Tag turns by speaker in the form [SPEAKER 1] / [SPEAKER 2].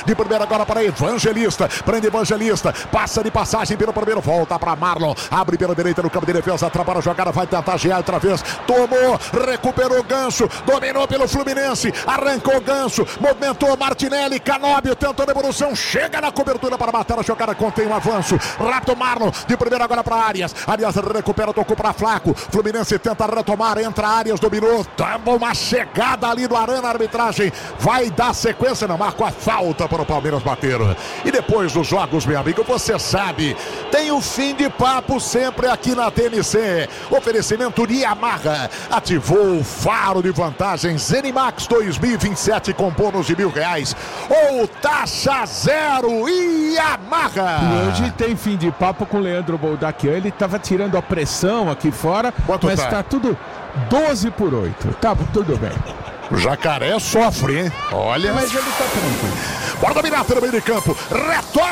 [SPEAKER 1] de primeira agora para Evangelista, prende Evangelista, passa de passagem pelo primeiro, volta para Marlon, abre pela direita no campo de defesa, atrapalha a jogada, vai tentar girar outra vez, tomou, recuperou o gancho, dominou pelo Fluminense, arrancou o gancho, movimentou Martinelli, Canóbio tentou a devolução, chega na cobertura para matar a jogada, contém o avanço, rápido Marlon, de primeira agora para Arias recupera, tocou para Flaco, Fluminense tenta retomar, entra Arias, dominou, toma uma chegada ali do Arana, a arbitragem vai dar sequência, não marca a falta para o Palmeiras bater. E depois dos jogos, meu amigo, você sabe, tem o fim de papo sempre aqui na TMC, oferecimento de Yamaha, ativou o faro de vantagens Zenimax 2027 com bônus de R$1.000 ou taxa zero Yamaha.
[SPEAKER 2] E hoje tem fim de papo com o Leandro Boldaquian, ele estava tirando a pressão aqui fora, mas tá tudo 12-8, tá tudo bem.
[SPEAKER 1] O Jacaré sofre, hein? Olha.
[SPEAKER 2] Mas ele tá tranquilo.
[SPEAKER 1] Bora dominar pelo meio de campo. Retorna.